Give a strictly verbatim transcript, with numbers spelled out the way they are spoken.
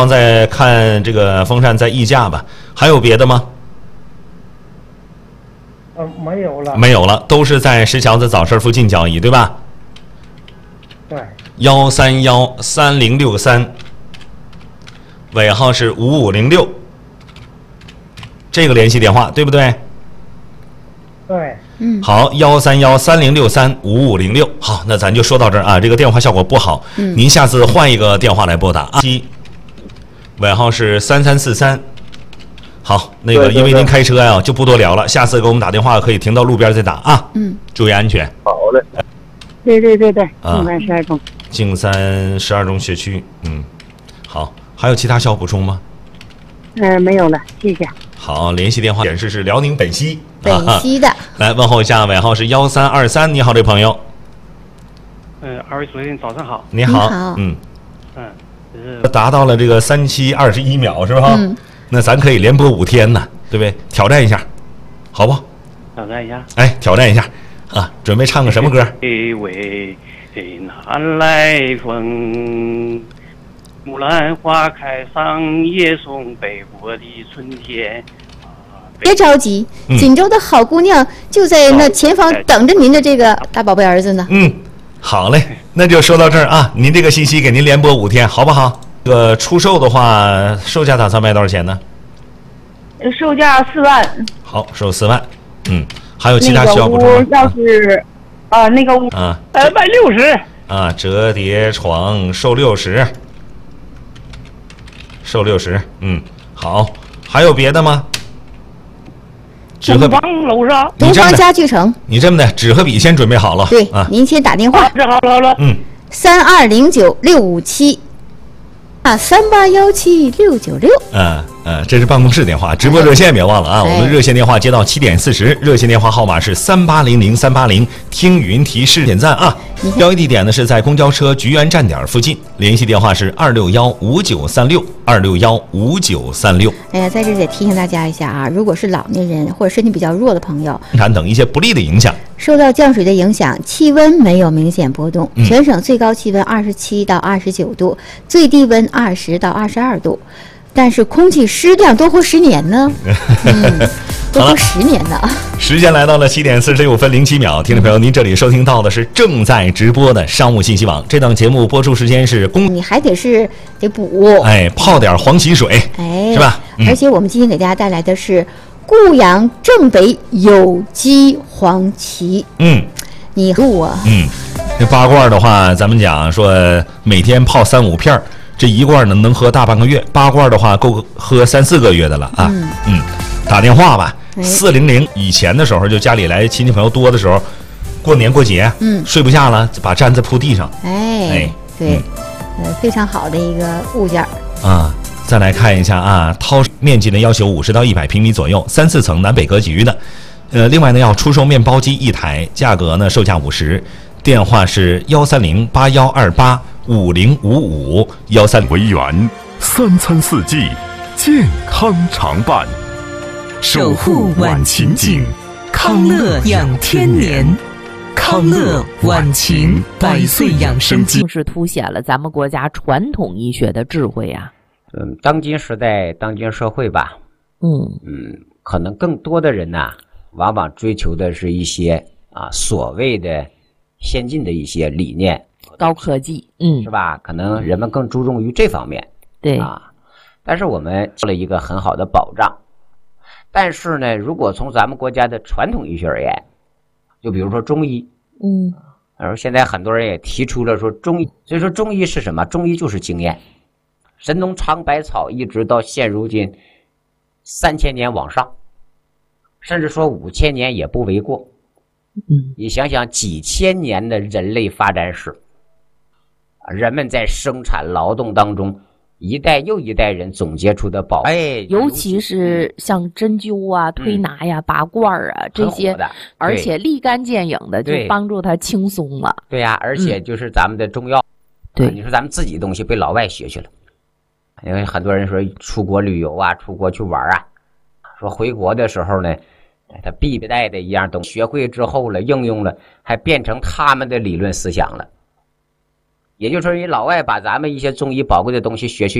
刚在看这个风扇在议价吧，还有别的吗？ 呃，没有了。 没有了，都是在石桥子早市附近交易，对吧？ 对。 幺三幺三零六三，尾号是五五零六，这个联系电话对不对？ 对。 嗯。 好，幺三幺三零六三五五零六。好，那咱就说到这儿啊。这个电话效果不好， 嗯， 您下次换一个电话来拨打啊。七，尾号是三三四三。好，那个因为您开车呀，就不多聊了。下次给我们打电话可以停到路边再打啊。 嗯， 注意安全。 好嘞。对对对对， 啊， 静三十二中。 静三十二中学区，嗯，好，还有其他需要补充吗？ 嗯、呃，没有了，谢谢。 好，联系电话显示是辽宁本溪， 本溪的。 啊、来问候一下，尾号是幺三二三。你好，这朋友。 嗯，二位主持人早上好。 你好。 你好嗯。 嗯，就是达到了这个三七二十一秒是吧？ 嗯。 那咱可以连播五天呢，对不对？挑战一下，好不？ 挑战一下。 哎，挑战一下啊！准备唱个什么歌？ 喂喂，南来风，木兰花开上夜送北国的春天。 别着急， 嗯、 锦州的好姑娘就在那前方等着您的这个大宝贝儿子呢。 嗯，好嘞，那就说到这儿啊。您这个信息给您连播五天，好不好？这个出售的话，售价打算卖多少钱呢？ 售价四万。 好，售四万。嗯，还有其他需要补充吗？ 那个屋要是，啊、呃，那个屋啊， 呃，卖六十。 啊，折叠床售六十，售六十。嗯，好，还有别的吗？纸和笔。 东方楼上。 东方家具城。 你这么的，纸和笔先准备好了。 对， 啊， 您先打电话。 这好了好了。 嗯。 三二零九六五七。啊，三八幺七六九六。 嗯嗯，这是办公室电话，直播热线别忘了啊！ 哎、 我们热线电话接到七点四十，热线电话号码是三八零零三八零，听语音提示点赞啊！交易地点呢是在公交车菊园站点附近，联系电话是二六幺五九三六二六幺五九三六。 哎呀，在这里提醒大家一下啊，如果是老年人或者身体比较弱的朋友， 生产等一些不利的影响。 受到降水的影响，气温没有明显波动， 嗯、 全省最高气温二十七到二十九度，最低温二十到二十二度，但是空气湿量多活十年呢，嗯，多活十年呢。 时间来到了七点四十六分零七秒，听众朋友，您这里收听到的是正在直播的商务信息网。这档节目播出时间是公， 你还得是得补， 哎，泡点黄芪水， 哎， 是吧？ 嗯、而且我们今天给大家带来的是固阳正北有机黄芪， 嗯， 你和我， 嗯，这八罐的话，咱们讲说每天泡三五片儿。这一罐呢能喝大半个月，八罐的话够喝三四个月的了啊。 嗯， 嗯打电话吧， 哎、 四零零。以前的时候，就家里来亲戚朋友多的时候，过年过节， 嗯， 睡不下了，把毡子铺地上。 哎， 哎对，嗯、呃，非常好的一个物件啊。再来看一下啊，掏面积呢要求五十到一百平米左右，三四层南北格局的。呃，另外呢要出售面包机一台，价格呢售价五十，电话是幺三零八幺二八。五零五五幺三为源，三餐四季健康常伴， 守护晚晴景，康乐养天年，康乐晚晴百岁养生经， 是凸显了咱们国家传统医学的智慧啊。 嗯，当今时代，当今社会吧， 嗯嗯，可能更多的人呐、啊，往往追求的是一些啊所谓的先进的一些理念。 高科技，嗯， 是吧？可能人们更注重于这方面， 对啊。但是我们做了一个很好的保障。但是呢，如果从咱们国家的传统医学而言，就比如说中医， 嗯， 而现在很多人也提出了说中医，所以说中医是什么？中医就是经验，神农尝百草，一直到现如今三千年往上，甚至说五千年也不为过。 嗯， 你想想几千年的人类发展史。人们在生产劳动当中，一代又一代人总结出的宝，哎， 尤其是像针灸啊、推拿呀、拔罐啊这些，而且立竿见影的，就帮助他轻松了。 对呀，而且就是咱们的中药， 对， 你说咱们自己的东西被老外学去了，因为很多人说出国旅游啊，出国去玩啊，说回国的时候呢，他必带的一样东西学会之后了，应用了，还变成他们的理论思想了。也就是说，你老外把咱们一些中医宝贵的东西学去。